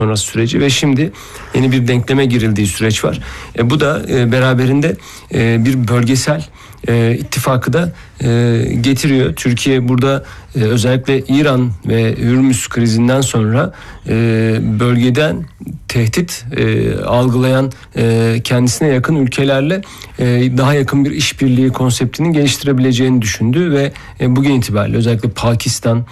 sonrası süreci ve şimdi yeni bir denkleme girildiği süreç var. Bu da beraberinde bir bölgesel ittifakı da getiriyor. Türkiye burada özellikle İran ve Hürmüz krizinden sonra bölgeden tehdit algılayan kendisine yakın ülkelerle daha yakın bir işbirliği konseptini geliştirebileceğini düşündü ve bugün itibariyle özellikle Pakistan,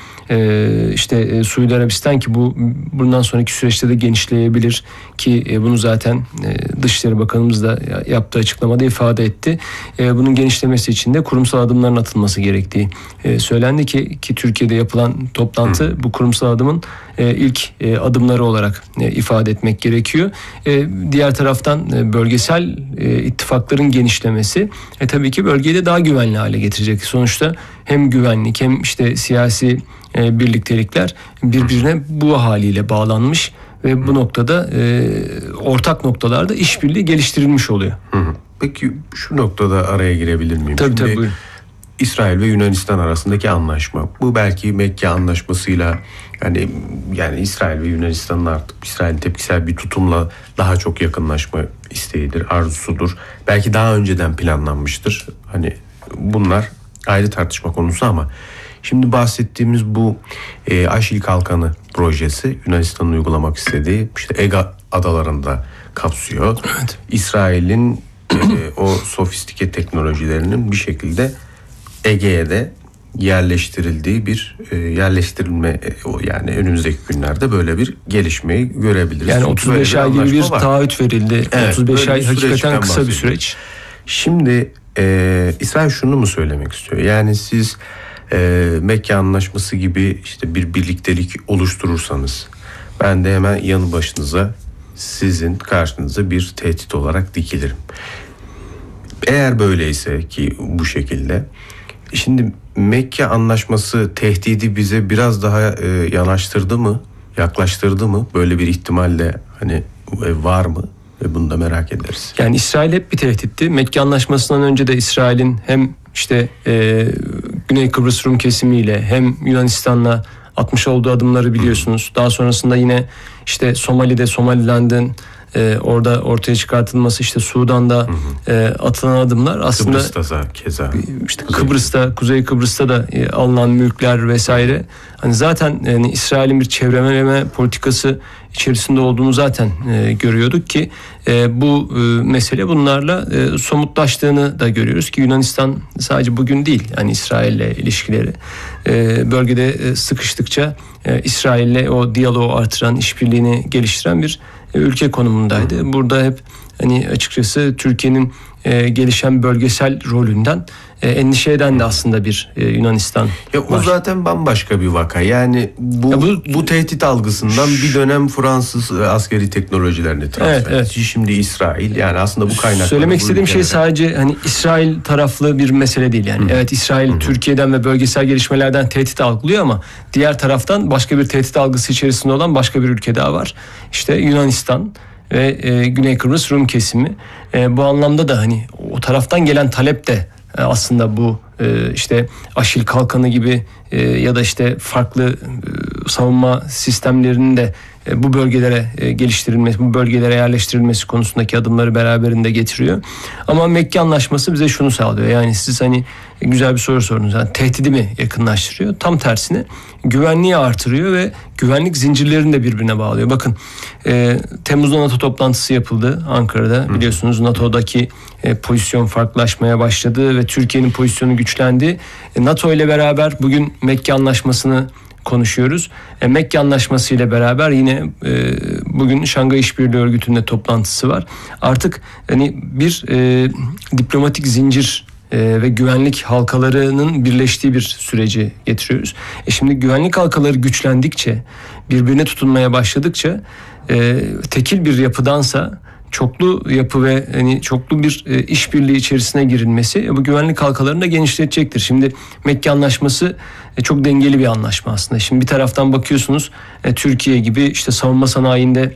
işte Suudi Arabistan ki bundan sonraki süreçte de genişleyebilir ki bunu zaten Dışişleri Bakanımız da yaptığı açıklamada ifade etti. Bunun genişlemesi için de kurumsal adımların atılması gerektiği söylendi ki Türkiye'de yapılan toplantı bu kurumsal adımın ilk adımları olarak ifade etmek gerekiyor. Diğer taraftan bölgesel ittifakların genişlemesi tabii ki bölgeyi de daha güvenli hale getirecek. Sonuçta hem güvenlik hem işte siyasi birliktelikler birbirine bu haliyle bağlanmış ve bu noktada ortak noktalarda işbirliği geliştirilmiş oluyor. Peki şu noktada araya girebilir miyim? Tabii buyurun. İsrail ve Yunanistan arasındaki anlaşma. Bu belki Mekke anlaşmasıyla yani İsrail ve Yunanistan'ın artık İsrail'in tepkisel bir tutumla daha çok yakınlaşma isteğidir, arzusudur. Belki daha önceden planlanmıştır. Hani bunlar ayrı tartışma konusu ama şimdi bahsettiğimiz bu Aşil Kalkanı projesi Yunanistan'ın uygulamak istediği işte Ege adalarında kapsıyor. Evet. İsrail'in o sofistike teknolojilerinin bir şekilde Ege'ye de yerleştirildiği bir yerleştirilme, yani önümüzdeki günlerde böyle bir gelişmeyi görebiliriz. Yani 35 ay gibi bir taahhüt verildi. Evet, 35 ay hakikaten kısa bir süreç. Şimdi İsrail şunu mu söylemek istiyor? Yani siz Mekke Anlaşması gibi işte bir birliktelik oluşturursanız ben de hemen yanı başınıza, sizin karşınıza bir tehdit olarak dikilirim. Eğer böyleyse ki bu şekilde, şimdi Mekke Anlaşması tehdidi bize biraz daha yanaştırdı mı, yaklaştırdı mı? Böyle bir ihtimal de hani var mı? Ve bunu da merak ederiz. Yani İsrail hep bir tehditti. Mekke Anlaşması'ndan önce de İsrail'in hem işte Güney Kıbrıs Rum kesimiyle hem Yunanistan'la atmış olduğu adımları biliyorsunuz. Daha sonrasında yine işte Somaliland'ın orada ortaya çıkartılması, işte Sudan'da atılan adımlar aslında Kıbrıs'ta keza işte Kuzey Kıbrıs'ta da alınan mülkler vesaire. Hani zaten yani İsrail'in bir çevremeleme politikası içerisinde olduğunu zaten görüyorduk ki bu mesele bunlarla somutlaştığını da görüyoruz ki Yunanistan sadece bugün değil, yani İsrail'le ilişkileri bölgede sıkıştıkça İsrail'le o diyaloğu artıran, işbirliğini geliştiren bir ülke konumundaydı. Burada hep hani açıkçası Türkiye'nin gelişen bölgesel rolünden endişe eden de aslında bir Yunanistan ya var. O zaten bambaşka bir vaka. Yani bu tehdit algısından bir dönem Fransız askeri teknolojilerini transfer etti. Şimdi İsrail, yani aslında bu kaynaklar. Söylemek istediğim şey sadece hani İsrail taraflı bir mesele değil yani. Evet, İsrail Türkiye'den ve bölgesel gelişmelerden tehdit algılıyor ama diğer taraftan başka bir tehdit algısı içerisinde olan başka bir ülke daha var. İşte Yunanistan ve Güney Kıbrıs Rum kesimi. Bu anlamda da hani o taraftan gelen talep de aslında bu işte Aşil Kalkanı gibi ya da işte farklı savunma sistemlerinin de bu bölgelere geliştirilmesi, bu bölgelere yerleştirilmesi konusundaki adımları beraberinde getiriyor. Ama Mekke Anlaşması bize şunu sağlıyor. Yani siz hani güzel bir soru sordunuz. Yani tehdidi mi yakınlaştırıyor? Tam tersine güvenliği artırıyor ve güvenlik zincirlerini de birbirine bağlıyor. Bakın Temmuz'da NATO toplantısı yapıldı Ankara'da. Biliyorsunuz NATO'daki pozisyon farklılaşmaya başladı ve Türkiye'nin pozisyonu güçlendi. NATO ile beraber bugün Mekke Anlaşması'nı konuşuyoruz. Mekke Anlaşması ile beraber yine bugün Şangay İşbirliği Örgütü'nde toplantısı var. Artık hani bir diplomatik zincir ve güvenlik halkalarının birleştiği bir süreci getiriyoruz. Şimdi güvenlik halkaları güçlendikçe, birbirine tutunmaya başladıkça tekil bir yapıdansa çoklu yapı ve hani çoklu bir işbirliği içerisine girilmesi bu güvenlik halkalarını da genişletecektir. Şimdi Mekke Anlaşması çok dengeli bir anlaşma aslında. Şimdi bir taraftan bakıyorsunuz Türkiye gibi işte savunma sanayinde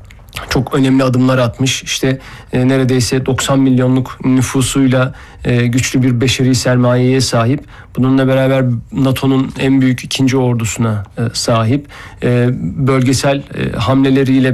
çok önemli adımlar atmış. İşte neredeyse 90 milyonluk nüfusuyla güçlü bir beşeri sermayeye sahip. Bununla beraber NATO'nun en büyük ikinci ordusuna sahip. Bölgesel hamleleriyle